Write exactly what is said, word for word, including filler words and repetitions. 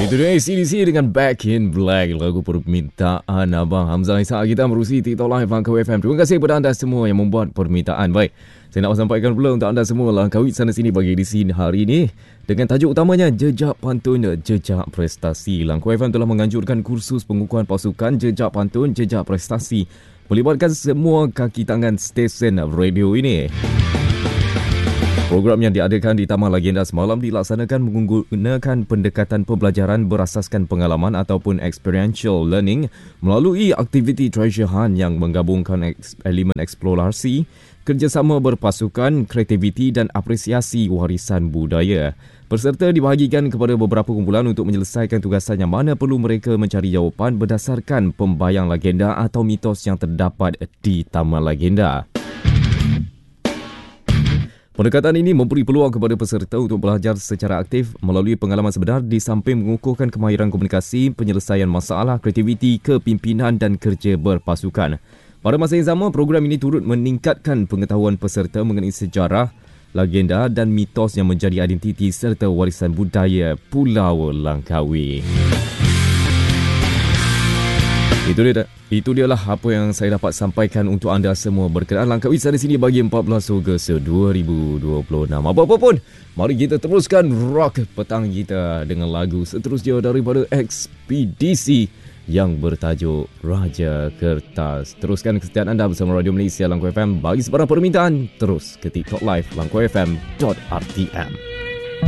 Itu dia A C D C dengan Back in Black, lagu permintaan Abang Hamzah Ishak. Kita menerusi TikTok Live Langkawi F M. Terima kasih kepada anda semua yang membuat permintaan. Baik, saya nak sampaikan pula untuk anda semua Langkawi sana sini bagi edisi hari ini dengan tajuk utamanya Jejak Pantun, Jejak Prestasi. Langkawi F M telah menganjurkan kursus pengukuhan pasukan Jejak Pantun, Jejak Prestasi melibatkan semua kaki tangan stesen radio ini. Program yang diadakan di Taman Legenda semalam dilaksanakan menggunakan pendekatan pembelajaran berasaskan pengalaman ataupun experiential learning melalui aktiviti treasure hunt yang menggabungkan elemen eksplorasi, kerjasama berpasukan, kreativiti dan apresiasi warisan budaya. Peserta dibahagikan kepada beberapa kumpulan untuk menyelesaikan tugasan yang mana perlu mereka mencari jawapan berdasarkan pembayang legenda atau mitos yang terdapat di Taman Legenda. Pendekatan ini memberi peluang kepada peserta untuk belajar secara aktif melalui pengalaman sebenar di samping mengukuhkan kemahiran komunikasi, penyelesaian masalah, kreativiti, kepimpinan dan kerja berpasukan. Pada masa yang sama, program ini turut meningkatkan pengetahuan peserta mengenai sejarah, legenda dan mitos yang menjadi identiti serta warisan budaya Pulau Langkawi. Itu dia, itu dialah apa yang saya dapat sampaikan untuk anda semua berkenaan Langkawi sana sini bagi empat belas Ogos dua ribu dua puluh enam. Apa-apa pun, mari kita teruskan rock petang kita dengan lagu seterusnya daripada Ekspedisi yang bertajuk Raja Kertas. Teruskan kesetiaan anda bersama Radio Malaysia Langkawi F M. Bagi sebarang permintaan, terus ke TikTok Live langkawi f m dot r t m.